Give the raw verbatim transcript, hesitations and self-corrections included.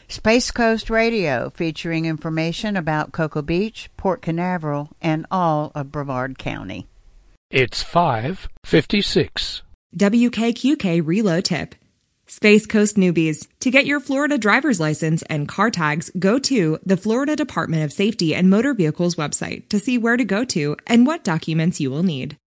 Space Coast Radio, featuring information about Cocoa Beach, Port Canaveral, and all of Brevard County. It's five fifty-six. W K Q K Reload Tip. Space Coast newbies. To get your Florida driver's license and car tags, go to the Florida Department of Safety and Motor Vehicles website to see where to go to and what documents you will need.